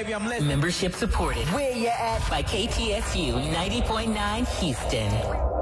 baby, I'm listening. Membership supported. Where you at? By KTSU 90.9 Houston.